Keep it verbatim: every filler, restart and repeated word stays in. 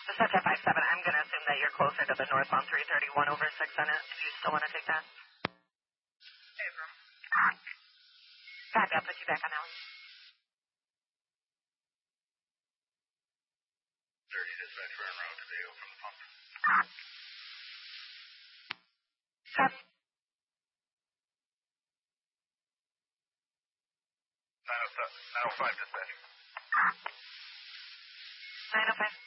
The Sunset five seven, I'm going to assume that you're closer to the northbound three thirty-one over six on it. Do you still want to take that? Abram. Copy, I'll put you back on that one. thirty dispatch, we're en route to Vail from the pump. Copy. nine oh five dispatch. nine oh five.